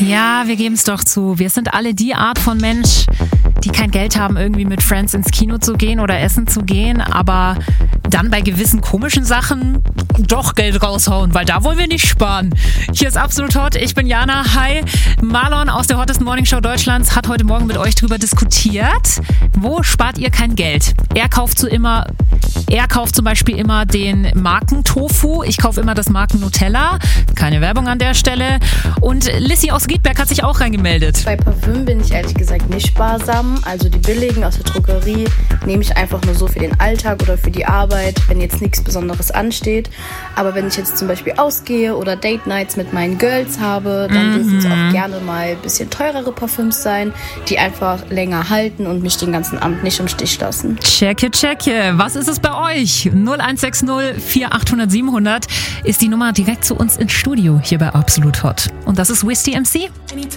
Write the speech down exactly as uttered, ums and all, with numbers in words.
Ja, wir geben es doch zu. Wir sind alle die Art von Mensch, die kein Geld haben, irgendwie mit Friends ins Kino zu gehen oder essen zu gehen, aber dann bei gewissen komischen Sachen doch Geld raushauen, weil da wollen wir nicht sparen. Hier ist Absolut Hot, ich bin Jana. Hi, Marlon aus der hottesten Morningshow Deutschlands hat heute Morgen mit euch drüber diskutiert. Wo spart ihr kein Geld? Er kauft so immer, er kauft zum Beispiel immer den Marken-Tofu. Ich kaufe immer das Marken-Nutella. Keine Werbung an der Stelle. Und Lissy aus Riedberg hat sich auch reingemeldet. Bei Parfüm bin ich ehrlich gesagt nicht sparsam. Also die billigen aus der Drogerie nehme ich einfach nur so für den Alltag oder für die Arbeit, wenn jetzt nichts Besonderes ansteht. Aber wenn ich jetzt zum Beispiel ausgehe oder Date Nights mit meinen Girls habe, dann dürfen es auch gerne mal ein bisschen teurere Parfüms sein, die einfach länger halten und mich den ganzen Abend nicht im Stich lassen. Checke, checke. Was ist es bei euch? null eins sechs null vier acht null null sieben null null ist die Nummer direkt zu uns ins Studio hier bei Absolut Hot. Und das ist Wisty M C.